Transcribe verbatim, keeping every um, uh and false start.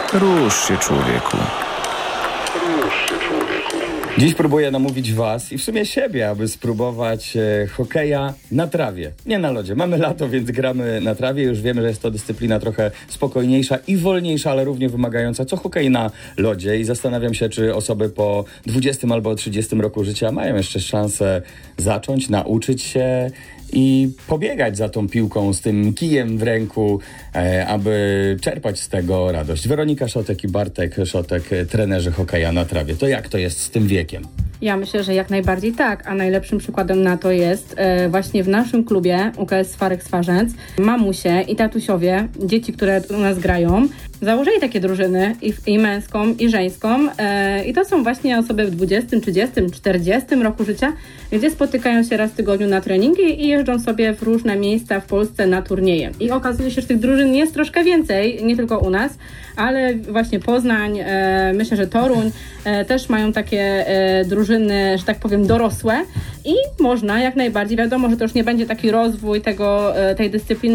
Rusz się, człowieku. Dziś próbuję namówić was i w sumie siebie, aby spróbować e, hokeja na trawie. Nie na lodzie. Mamy lato, więc gramy na trawie. Już wiemy, że jest to dyscyplina trochę spokojniejsza i wolniejsza, ale równie wymagająca co hokej na lodzie. I zastanawiam się, czy osoby po dwudziestym albo trzydziestym roku życia mają jeszcze szansę zacząć, nauczyć się i pobiegać za tą piłką z tym kijem w ręku, e, aby czerpać z tego radość. Weronika Szotek i Bartek Szotek, trenerzy hokeja na trawie. To jak to jest z tym wiekiem? Ja myślę, że jak najbardziej tak, a najlepszym przykładem na to jest e, właśnie w naszym klubie U K S Swarek Swarzędz mamusie i tatusiowie, dzieci, które u nas grają, założyli takie drużyny i, i męską, i żeńską e, i to są właśnie osoby w dwudziestym, trzydziestym, czterdziestym roku życia, gdzie spotykają się raz w tygodniu na treningi i jeżdżą sobie w różne miejsca w Polsce na turnieje. I okazuje się, że tych drużyn jest troszkę więcej, nie tylko u nas, ale właśnie Poznań, e, myślę, że Toruń e, też mają takie e, drużyny, że tak powiem, dorosłe i można jak najbardziej, wiadomo, że to już nie będzie taki rozwój tego, e, tej dyscypliny